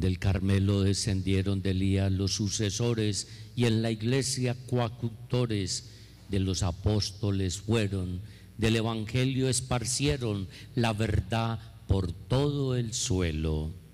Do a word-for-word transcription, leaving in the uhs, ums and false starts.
Del Carmelo descendieron de Elías los sucesores, y en la iglesia coacultores de los apóstoles fueron, del evangelio esparcieron la verdad por todo el suelo.